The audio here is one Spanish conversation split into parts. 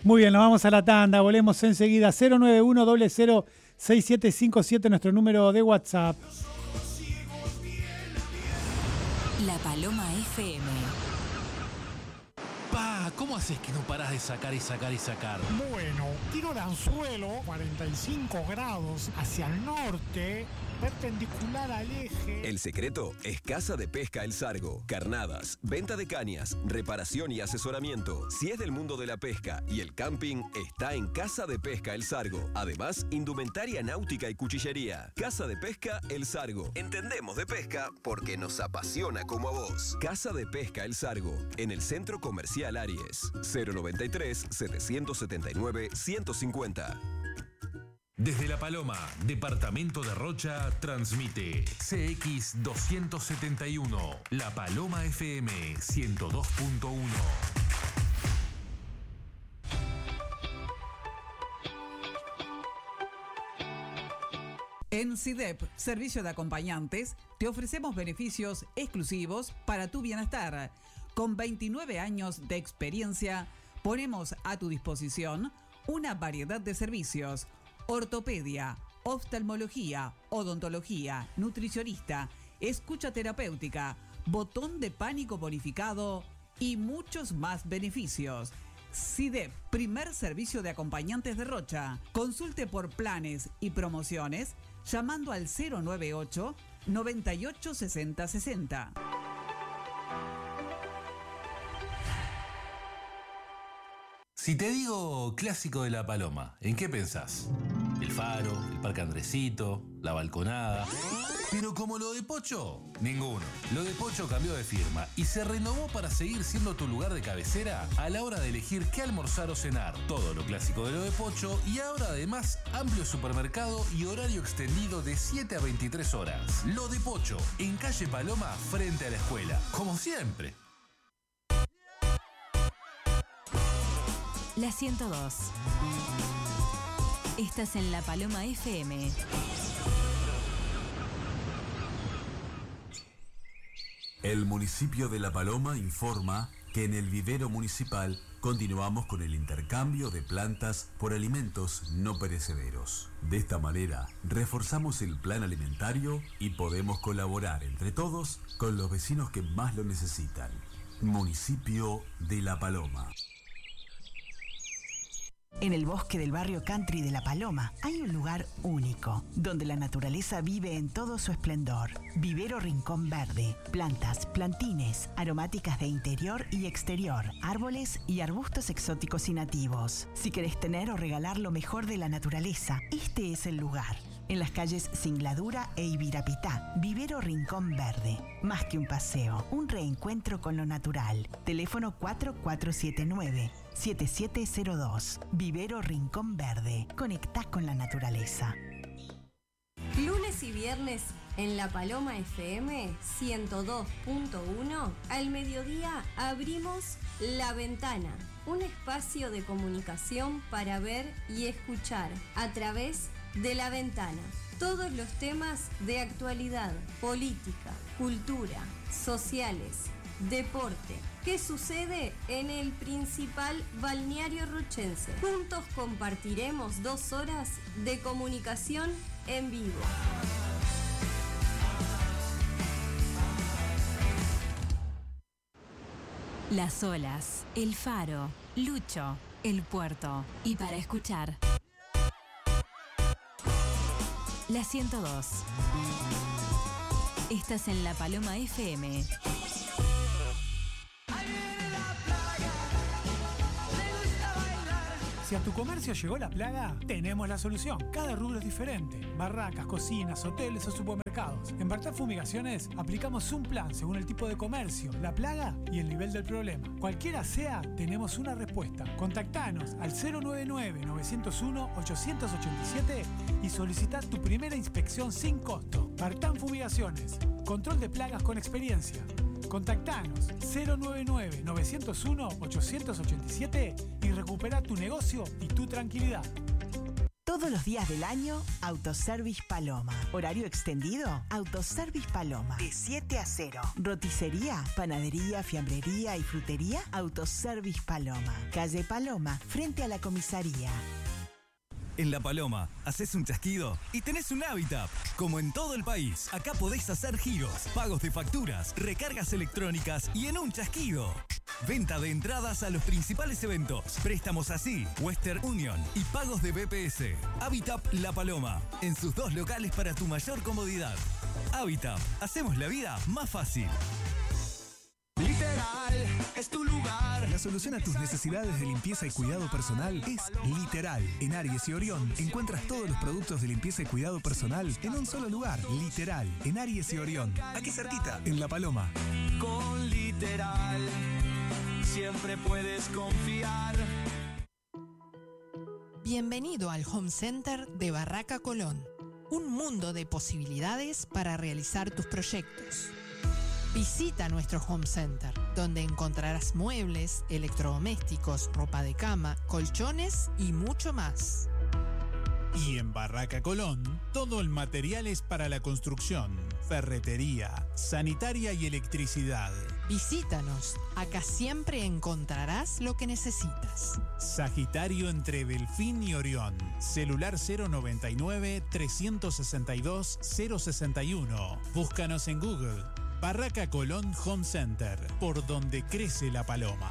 Muy bien, nos vamos a la tanda, volvemos enseguida. 091-006757, nuestro número de WhatsApp. La Paloma FM. Pa, ¿cómo haces que no parás de sacar y sacar y sacar? Bueno, tiro de anzuelo, 45 grados hacia el norte, perpendicular al eje. El secreto es Casa de Pesca El Sargo. Carnadas, venta de cañas, reparación y asesoramiento. Si es del mundo de la pesca y el camping, está en Casa de Pesca El Sargo. Además, indumentaria náutica y cuchillería. Casa de Pesca El Sargo. Entendemos de pesca porque nos apasiona como a vos. Casa de Pesca El Sargo, en el Centro Comercial Aries. 093-779-150. Desde La Paloma, departamento de Rocha, transmite CX 271, La Paloma FM 102.1. En CIDEP, Servicio de Acompañantes, te ofrecemos beneficios exclusivos para tu bienestar. Con 29 años de experiencia, ponemos a tu disposición una variedad de servicios: ortopedia, oftalmología, odontología, nutricionista, escucha terapéutica, botón de pánico bonificado y muchos más beneficios. CIDEP, primer servicio de acompañantes de Rocha. Consulte por planes y promociones llamando al 098 98 60 60. Si te digo clásico de La Paloma, ¿en qué pensás? El Faro, el Parque Andresito, la balconada. Pero como lo de Pocho, ninguno. Lo de Pocho cambió de firma y se renovó para seguir siendo tu lugar de cabecera a la hora de elegir qué almorzar o cenar. Todo lo clásico de lo de Pocho y ahora además amplio supermercado y horario extendido de 7 a 23 horas. Lo de Pocho, en calle Paloma, frente a la escuela. Como siempre. La 102. Estás en La Paloma FM. El municipio de La Paloma informa que en el vivero municipal continuamos con el intercambio de plantas por alimentos no perecederos. De esta manera, reforzamos el plan alimentario y podemos colaborar entre todos con los vecinos que más lo necesitan. Municipio de La Paloma. En el bosque del barrio country de La Paloma hay un lugar único, donde la naturaleza vive en todo su esplendor. Vivero Rincón Verde. Plantas, plantines, aromáticas de interior y exterior, árboles y arbustos exóticos y nativos. Si querés tener o regalar lo mejor de la naturaleza, este es el lugar. En las calles Singladura e Ibirapitá, Vivero Rincón Verde. Más que un paseo, un reencuentro con lo natural. Teléfono 4479-7702. Vivero Rincón Verde. Conectá con la naturaleza. Lunes y viernes en La Paloma FM 102.1, al mediodía abrimos La Ventana, un espacio de comunicación para ver y escuchar a través de La Ventana todos los temas de actualidad, política, cultura, sociales, deporte. ¿Qué sucede en el principal balneario rochense? Juntos compartiremos 2 horas de comunicación en vivo. Las olas, el faro, Lucho, el puerto. Y para escuchar, La 102. Estás en La Paloma FM. Si a tu comercio llegó la plaga, tenemos la solución. Cada rubro es diferente. Barracas, cocinas, hoteles o supermercados. En Bartán Fumigaciones aplicamos un plan según el tipo de comercio, la plaga y el nivel del problema. Cualquiera sea, tenemos una respuesta. Contactanos al 099-901-887 y solicita tu primera inspección sin costo. Bartán Fumigaciones. Control de plagas con experiencia. Contactanos 099-901-887 y recupera tu negocio y tu tranquilidad. Todos los días del año, Autoservice Paloma. Horario extendido, Autoservice Paloma. De 7 a 0. Roticería, panadería, fiambrería y frutería, Autoservice Paloma. Calle Paloma, frente a la comisaría. En La Paloma, haces un chasquido y tenés un Habitat. Como en todo el país, acá podés hacer giros, pagos de facturas, recargas electrónicas y en un chasquido. Venta de entradas a los principales eventos, préstamos así, Western Union y pagos de BPS. Habitat La Paloma, en sus 2 locales para tu mayor comodidad. Habitat, hacemos la vida más fácil. Literal es tu lugar. La solución a tus necesidades de limpieza y cuidado personal es Literal. En Aries y Orión encuentras todos los productos de limpieza y cuidado personal en un solo lugar. Literal. En Aries y Orión. Aquí cerquita, en La Paloma. Con Literal siempre puedes confiar. Bienvenido al Home Center de Barraca Colón. Un mundo de posibilidades para realizar tus proyectos. Visita nuestro Home Center, donde encontrarás muebles, electrodomésticos, ropa de cama, colchones y mucho más. Y en Barraca Colón, todo el material es para la construcción, ferretería, sanitaria y electricidad. Visítanos, acá siempre encontrarás lo que necesitas. Sagitario entre Delfín y Orión. Celular 099-362-061. Búscanos en Google. Barraca Colón Home Center, por donde crece la paloma.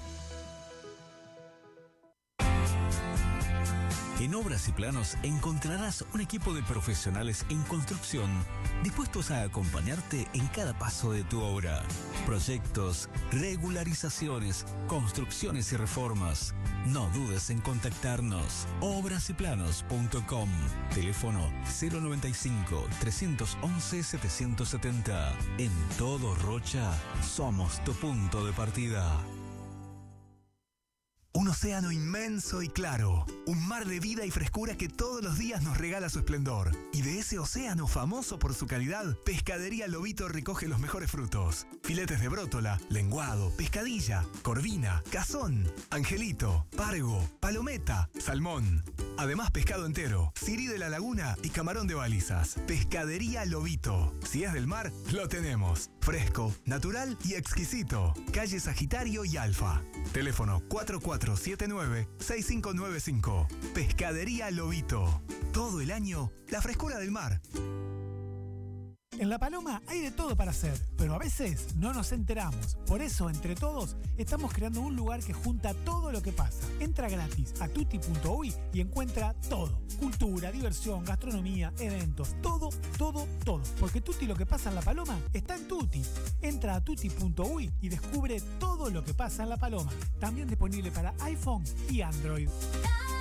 En Obras y Planos encontrarás un equipo de profesionales en construcción dispuestos a acompañarte en cada paso de tu obra. Proyectos, regularizaciones, construcciones y reformas. No dudes en contactarnos. Obrasyplanos.com. Teléfono 095-311-770. En todo Rocha, somos tu punto de partida. Un océano inmenso y claro, un mar de vida y frescura que todos los días nos regala su esplendor. Y de ese océano famoso por su calidad, Pescadería Lobito recoge los mejores frutos. Filetes de brótola, lenguado, pescadilla, corvina, cazón, angelito, pargo, palometa, salmón. Además pescado entero, sirí de la laguna y camarón de balizas. Pescadería Lobito. Si es del mar, lo tenemos. Fresco, natural y exquisito. Calle Sagitario y Alfa. Teléfono 4479-6595. Pescadería Lobito. Todo el año, la frescura del mar. En La Paloma hay de todo para hacer, pero a veces no nos enteramos. Por eso, entre todos, estamos creando un lugar que junta todo lo que pasa. Entra gratis a tutti.uy y encuentra todo. Cultura, diversión, gastronomía, eventos, todo. Porque Tutti lo que pasa en La Paloma está en Tutti. Entra a tutti.uy y descubre todo lo que pasa en La Paloma. También disponible para iPhone y Android.